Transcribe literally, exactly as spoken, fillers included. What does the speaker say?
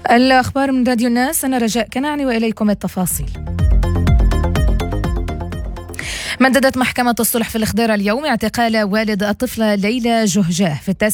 الأخبار من راديو الناس، أنا رجاء كنعني وإليكم التفاصيل. مددت محكمة الصلح في الإخضيرا اليوم اعتقال والد الطفلة ليلى جهجاه في التاسع